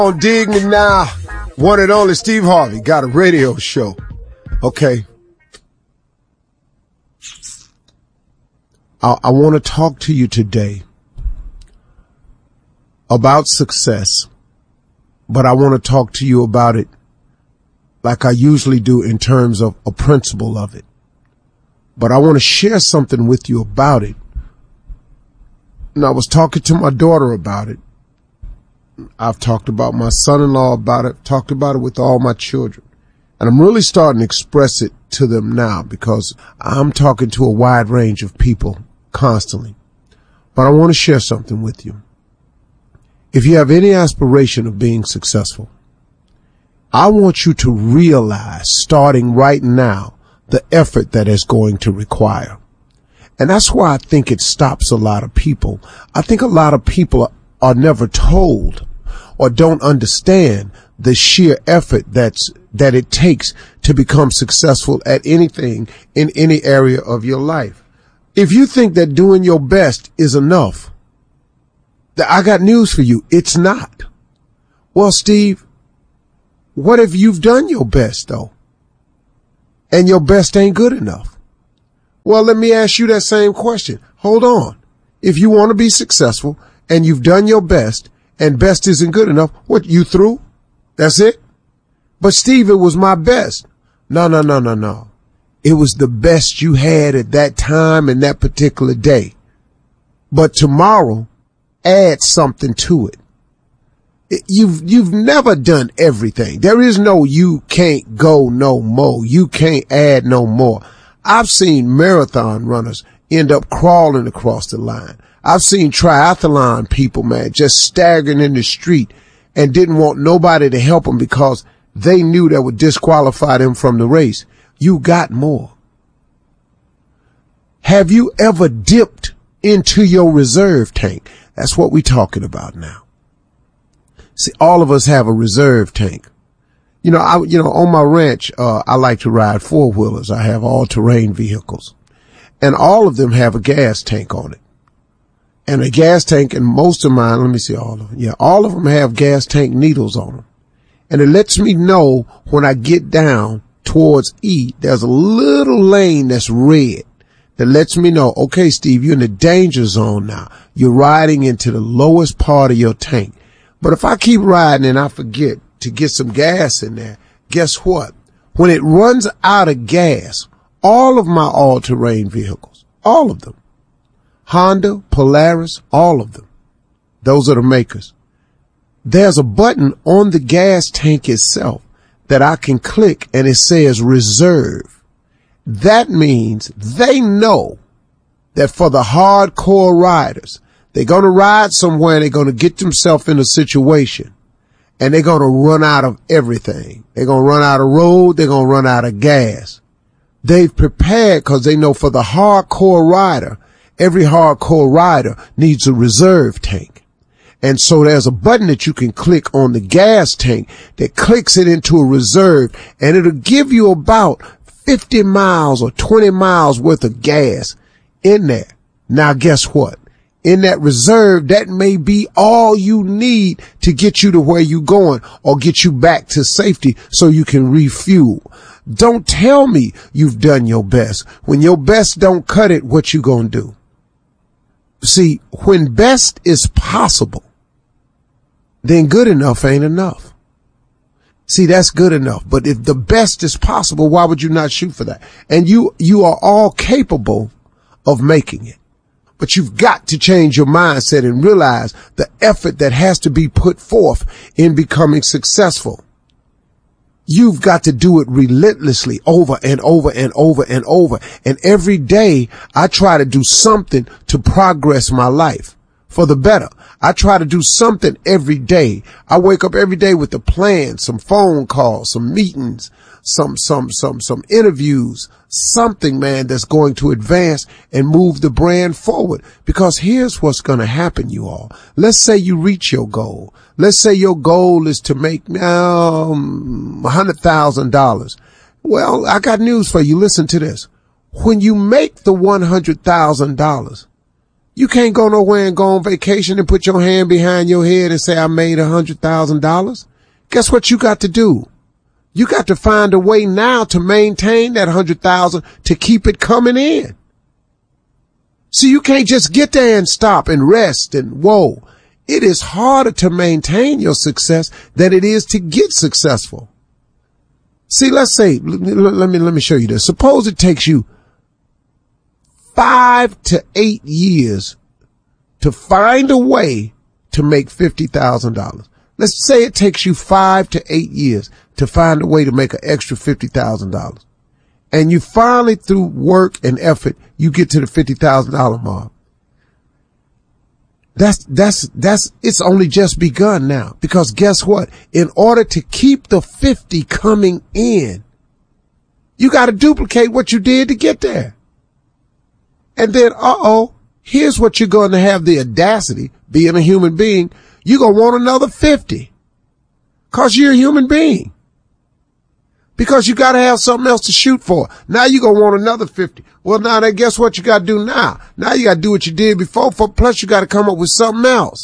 On Dig Me Now, one and only Steve Harvey got a radio show. Okay. I want to talk to you today about success, but I want to talk to you about it like I usually do in terms of a principle of it. But I want to share something with you about it. And I was talking to my daughter about it. I've talked about my son-in-law about it, talked about it with all my children. And I'm really starting to express it to them now because I'm talking to a wide range of people constantly. But I want to share something with you. If you have any aspiration of being successful, I want you to realize, starting right now, the effort that it's going to require. And that's why I think it stops a lot of people. I think a lot of people are never told or don't understand the sheer effort that it takes to become successful at anything in any area of your life. If you think that doing your best is enough, I got news for you. It's not. Well, Steve, what if you've done your best though? And your best ain't good enough? Well, let me ask you that same question. Hold on. If you want to be successful and you've done your best and best isn't good enough, what, you through? That's it? But Steve, it was my best. No. It was the best you had at that time and that particular day. But tomorrow, add something to it. You've never done everything. There is no you can't go no more. You can't add no more. I've seen marathon runners end up crawling across the line. I've seen triathlon people, man, just staggering in the street and didn't want nobody to help them because they knew that would disqualify them from the race. You got more. Have you ever dipped into your reserve tank? That's what we're talking about now. See, all of us have a reserve tank. On my ranch, I like to ride four-wheelers. I have all-terrain vehicles. And all of them have a gas tank on it. And a gas tank, and most of mine, let me see all of them. Yeah, all of them have gas tank needles on them. And it lets me know when I get down towards E, there's a little lane that's red that lets me know, okay, Steve, you're in the danger zone now. You're riding into the lowest part of your tank. But if I keep riding and I forget to get some gas in there, guess what? When it runs out of gas, all of my all-terrain vehicles, all of them, Honda, Polaris, all of them, those are the makers. There's a button on the gas tank itself that I can click and it says reserve. That means they know that for the hardcore riders, they're going to ride somewhere and they're going to get themselves in a situation and they're going to run out of everything. They're going to run out of road. They're going to run out of gas. They've prepared because they know for the hardcore rider, every hardcore rider needs a reserve tank. And so there's a button that you can click on the gas tank that clicks it into a reserve and it'll give you about 50 miles or 20 miles worth of gas in there. Now guess what? In that reserve, that may be all you need to get you to where you're going or get you back to safety so you can refuel. Don't tell me you've done your best. When your best don't cut it, what you gonna do? See, when best is possible, then good enough ain't enough. See, that's good enough. But if the best is possible, why would you not shoot for that? And you are all capable of making it. But you've got to change your mindset and realize the effort that has to be put forth in becoming successful. You've got to do it relentlessly over and over and over and over. And every day I try to do something to progress my life for the better. I try to do something every day. I wake up every day with a plan, some phone calls, some meetings, some interviews, something, man, that's going to advance and move the brand forward. Because here's what's going to happen, you all. Let's say you reach your goal. Let's say your goal is to make $100,000. Well, I got news for you. Listen to this. When you make the $100,000, You can't go nowhere and go on vacation and put your hand behind your head and say, I made $100,000. Guess what you got to do? You got to find a way now to maintain that 100,000 to keep it coming in. See, you can't just get there and stop and rest and whoa. It is harder to maintain your success than it is to get successful. See, let's say, let me show you this. Suppose it takes you 5 to 8 years to find a way to make $50,000. Let's say it takes you 5 to 8 years to find a way to make an extra $50,000. And you finally, through work and effort, you get to the $50,000 mark. It's only just begun now. Because guess what? In order to keep the 50 coming in, you got to duplicate what you did to get there. And then, here's what you're going to have the audacity, being a human being, you're going to want another 50. Cause you're a human being. Because you got to have something else to shoot for. Now you're going to want another 50. Well, now then guess what you got to do now? Now you got to do what you did before, plus you got to come up with something else.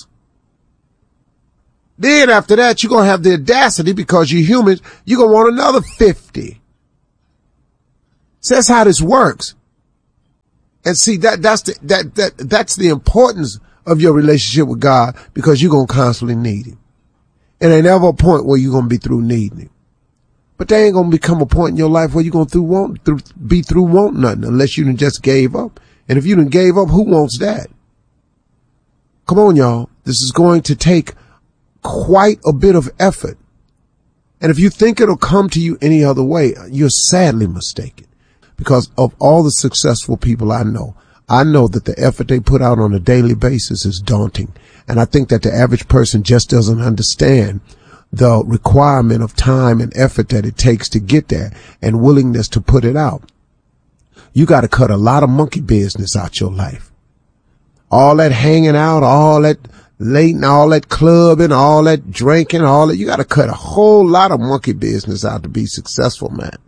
Then after that, you're going to have the audacity because you're human. You're going to want another 50. So that's how this works. And see, that's the importance of your relationship with God because you're going to constantly need him. And ain't ever a point where you're going to be through needing him. But there ain't going to become a point in your life where you're going to be through wanting nothing unless you done just gave up. And if you done gave up, who wants that? Come on, y'all. This is going to take quite a bit of effort. And if you think it'll come to you any other way, you're sadly mistaken. Because of all the successful people I know that the effort they put out on a daily basis is daunting. And I think that the average person just doesn't understand the requirement of time and effort that it takes to get there and willingness to put it out. You got to cut a lot of monkey business out your life. All that hanging out, all that late and all that clubbing, all that drinking, all that, you got to cut a whole lot of monkey business out to be successful, man.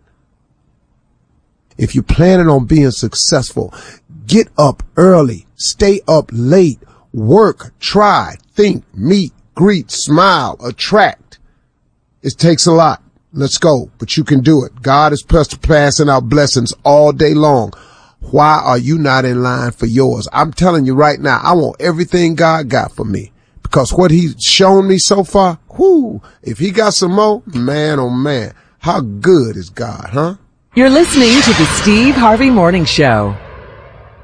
If you're planning on being successful, get up early, stay up late, work, try, think, meet, greet, smile, attract. It takes a lot. Let's go. But you can do it. God is passing out blessings all day long. Why are you not in line for yours? I'm telling you right now, I want everything God got for me. Because what he's shown me so far, if he got some more, man, oh man, how good is God, huh? You're listening to the Steve Harvey Morning Show.